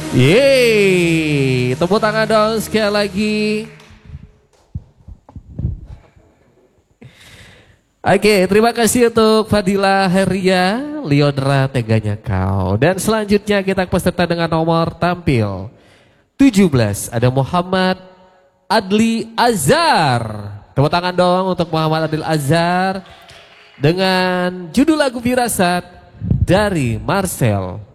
Yeay, tepuk tangan dong sekali lagi. Oke, terima kasih untuk Fadila Heria, Leondra Teganya Kau. Dan selanjutnya kita peserta dengan nomor tampil 17, ada Muhammad Adli Azhar. Tepuk tangan dong untuk Muhammad Adli Azhar dengan judul lagu Firasat dari Marcel.